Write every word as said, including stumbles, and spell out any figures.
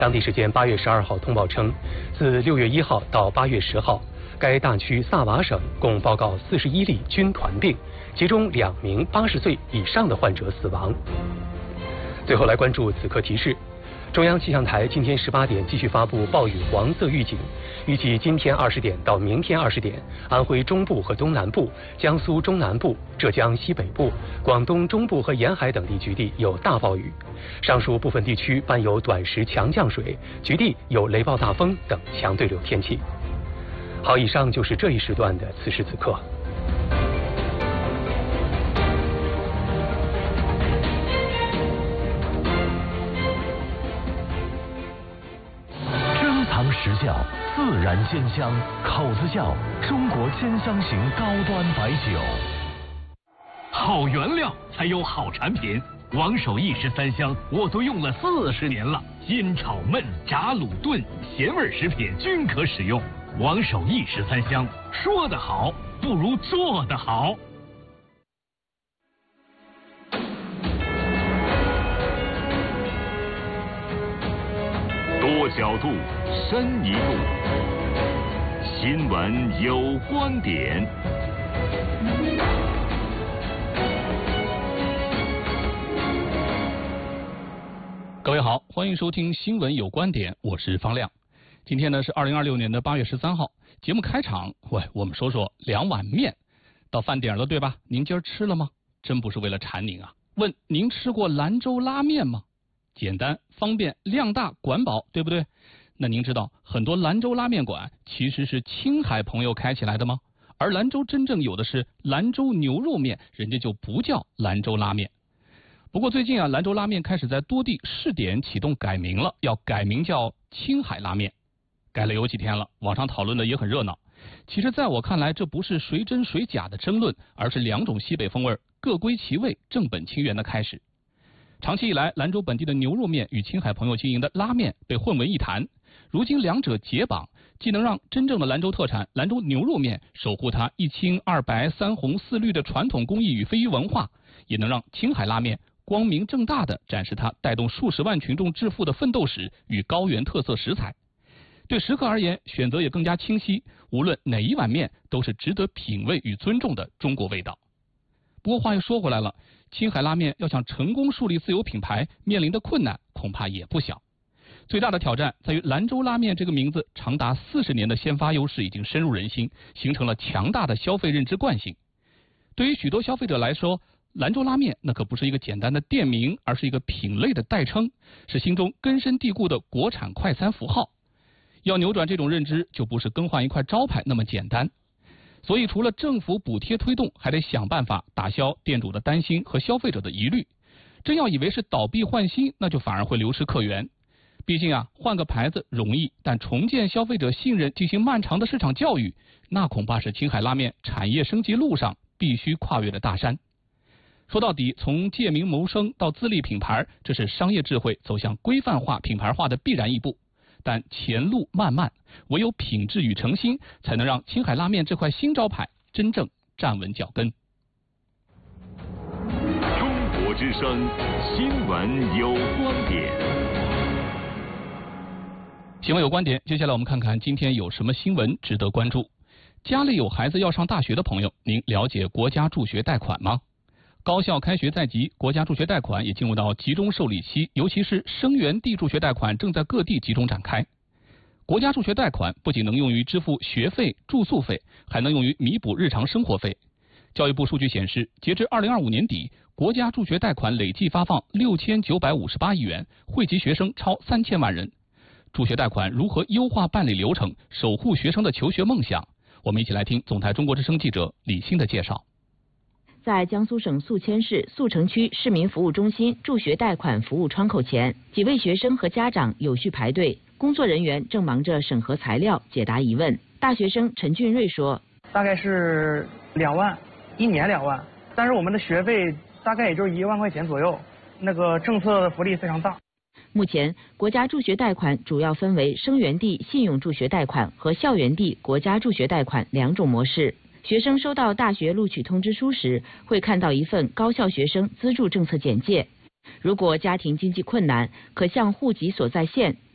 当地时间八月十二号通报称，自六月一号到八月十号，该大区萨瓦省共报告四十一例军团病，其中两名八十岁以上的患者死亡。最后来关注此刻提示。中央气象台今天十八点继续发布暴雨黄色预警，预计今天二十点到明天二十点，安徽中部和东南部、江苏中南部、浙江西北部、广东中部和沿海等地局地有大暴雨，上述部分地区伴有短时强降水，局地有雷暴大风等强对流天气。好，以上就是这一时段的此时此刻。 实窖自然鲜香，口子窖中国鲜香型高端白酒。 好原料才有好产品，王守义十三香我都用了四十年了，煎炒焖炸卤炖咸味食品均可使用。王守义十三香，说得好不如做得好。多角度，深一度。新闻有观点。 各位好，欢迎收听新闻有观点，我是方亮。今天呢是二零二六年的八月十三号，节目开场，喂，我们说说两碗面。到饭点了对吧？您今儿吃了吗？真不是为了馋您啊。问您吃过兰州拉面吗？简单、方便、量大、管饱，对不对？那您知道很多兰州拉面馆其实是青海朋友开起来的吗？而兰州真正有的是兰州牛肉面，人家就不叫兰州拉面。不过最近啊，兰州拉面开始在多地试点启动改名了，要改名叫青海拉面。改了有几天了，网上讨论的也很热闹。其实在我看来，这不是谁真谁假的争论，而是两种西北风味各归其位、正本清源的开始。长期以来，兰州本地的牛肉面与青海朋友经营的拉面被混为一谈。如今两者解绑，既能让真正的兰州特产兰州牛肉面守护它一青二白三红四绿的传统工艺与非遗文化，也能让青海拉面光明正大地展示它带动数十万群众致富的奋斗史与高原特色食材。对食客而言，选择也更加清晰，无论哪一碗面都是值得品味与尊重的中国味道。不过话又说回来了，青海拉面要想成功树立自有品牌，面临的困难恐怕也不小。最大的挑战在于兰州拉面这个名字长达四十年的先发优势已经深入人心，形成了强大的消费认知惯性。对于许多消费者来说，兰州拉面那可不是一个简单的店名，而是一个品类的代称，是心中根深蒂固的国产快餐符号。要扭转这种认知，就不是更换一块招牌那么简单。所以除了政府补贴推动，还得想办法打消店主的担心和消费者的疑虑。真要以为是倒闭换新，那就反而会流失客源。毕竟啊，换个牌子容易，但重建消费者信任，进行漫长的市场教育，那恐怕是青海拉面产业升级路上必须跨越的大山。说到底，从借名谋生到自立品牌，这是商业智慧走向规范化品牌化的必然一步。但前路漫漫，唯有品质与诚心，才能让青海拉面这块新招牌真正站稳脚跟。 中国之声，新闻有观点。 新闻有观点，接下来我们看看今天有什么新闻值得关注。家里有孩子要上大学的朋友，您了解国家助学贷款吗？高校开学在即，国家助学贷款也进入到集中受理期，尤其是生源地助学贷款正在各地集中展开。国家助学贷款不仅能用于支付学费、住宿费，还能用于弥补日常生活费。教育部数据显示，截至二零二五年底，国家助学贷款累计发放六千九百五十八亿元，惠及学生超三千万人。助学贷款如何优化办理流程，守护学生的求学梦想？我们一起来听总台中国之声记者李欣的介绍。 在江苏省宿迁市宿城区市民服务中心助学贷款服务窗口前，几位学生和家长有序排队，工作人员正忙着审核材料、解答疑问。大学生陈俊瑞说：“ 大概是两万，一年两万，但是我们的学费大概也就是一万块钱左右，那个政策福利非常大。” 目前，国家助学贷款主要分为生源地信用助学贷款和校园地国家助学贷款两种模式。学生收到大学录取通知书时，会看到一份高校学生资助政策简介。如果家庭经济困难，可向户籍所在县